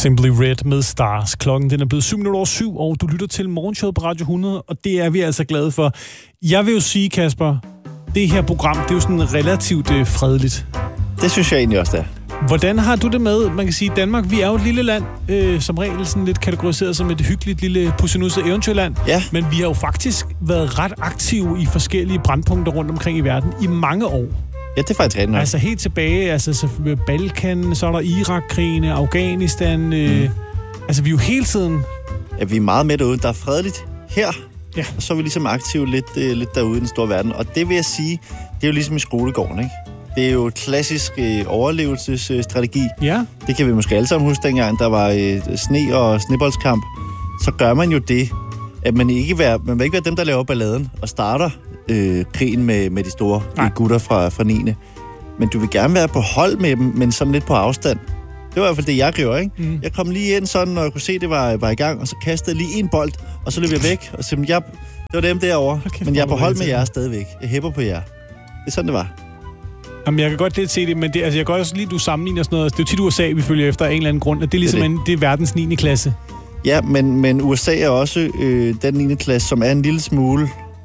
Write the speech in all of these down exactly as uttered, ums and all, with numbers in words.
Simply Red med Stars. Klokken den er blevet syv minutter over syv, og du lytter til Morgenshowet på Radio hundrede, og det er vi altså glade for. Jeg vil jo sige, Kasper, det her program, det er jo sådan relativt øh, fredeligt. Det synes jeg egentlig også, det er. Hvordan har du det med, man kan sige, Danmark, vi er jo et lille land, øh, som regel sådan lidt kategoriseret som et hyggeligt lille pussenusset eventyrland, ja. Men vi har jo faktisk været ret aktive i forskellige brandpunkter rundt omkring i verden i mange år. Ja, det er faktisk rigtigt. Altså helt tilbage, altså så Balkan, så er der Irak-krigene, Afghanistan, øh, mm. altså vi er jo hele tiden... Ja, vi er meget med derude. Der er fredeligt her, ja. Og så er vi ligesom aktive lidt, øh, lidt derude i den store verden. Og det vil jeg sige, det er jo ligesom i skolegården, ikke? Det er jo et klassisk øh, overlevelsesstrategi. Ja. Det kan vi måske alle sammen huske, dengang der var øh, sne og sneboldskamp. Så gør man jo det, at man ikke være, man vil ikke være dem, der laver balladen og starter øh, krigen med, med de store øh, gutter fra, fra niende Men du vil gerne være på hold med dem, men sådan lidt på afstand. Det var i hvert fald det, jeg gjorde, ikke? Mm. Jeg kom lige ind sådan, og jeg kunne se, det var, var i gang, og så kastede jeg lige en bold, og så løb jeg væk. Og så, jeg, det var dem derovre, okay, men jeg er på hold med jer stadigvæk. Jeg hæpper på jer. Det er sådan, det var. Jamen, jeg kan godt lidt se det, men det, altså, jeg kan også lige, du sammenligner sådan noget. Det er jo tit U S A, vi følger efter af en eller anden grund, at det er ligesom det er, det. En, det er verdens niende klasse. Ja, men, men U S A er også øh, den niende klasse, som er en lille smule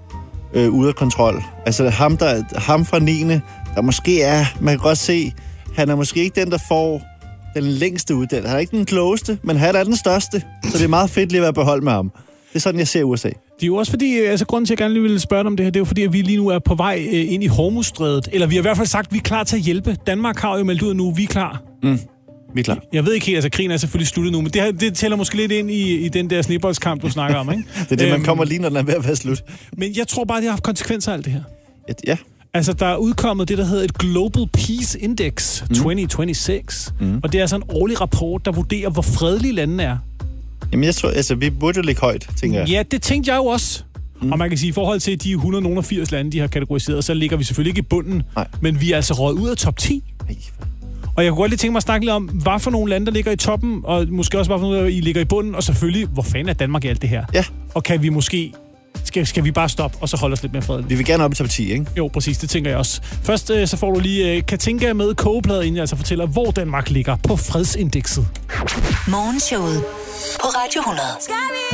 øh, ude af kontrol. Altså ham, der, ham fra niende, der måske er, man kan godt se, han er måske ikke den, der får den længste uddannelse. Han er ikke den klogeste, men han er den største. Så det er meget fedt lige at være på hold med ham. Det er sådan, jeg ser U S A. Det er jo også fordi, altså grunden til, at jeg gerne lige ville spørge dig om det her, det er jo fordi, at vi lige nu er på vej øh, ind i Hormuzstrædet. Eller vi har i hvert fald sagt, at vi er klar til at hjælpe. Danmark har jo meldt ud nu, vi er klar. Mm, vi er klar. Jeg ved ikke helt, altså krigen er selvfølgelig sluttet nu, men det, her, det tæller måske lidt ind i, i den der sneboldskamp, du snakker om, ikke? Det er det, man kommer lige, når den er ved at være slut. Men jeg tror bare, det har haft konsekvenser af alt det her. Ja. Altså, der er udkommet det, der hedder et Global Peace Index mm. tyve tyve-seks. Mm. Og det er altså en årlig rapport, der vurderer, hvor fredelige landene er. Jamen, jeg tror, altså, vi burde jo ligge højt, tænker jeg. Ja, det tænkte jeg jo også. Mm. Og man kan sige, i forhold til de et hundrede og firs lande, de har kategoriseret, så ligger vi selvfølgelig ikke i bunden. Nej. Men vi er altså røget ud af top ti. Nej. Og jeg kunne godt lige tænke mig at snakke lidt om, hvad for nogle lande, der ligger i toppen, og måske også, hvad for nogle, I ligger i bunden, og selvfølgelig, hvor fanden er Danmark i alt det her? Ja. Og kan vi måske... Skal, skal vi bare stoppe, og så holde os lidt mere fredeligt? Vi vil gerne op i top ti, ikke? Jo, præcis, det tænker jeg også. Først øh, så får du lige øh, Katinka med kogeplade, inden jeg altså fortæller, hvor Danmark ligger på fredsindekset. Morgenshowet på Radio hundrede.